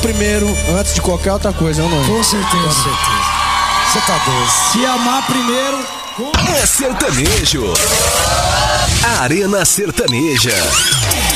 primeiro antes de qualquer outra coisa, não é? Com certeza. Você tá doido. Se amar primeiro... É sertanejo. Arena Sertaneja.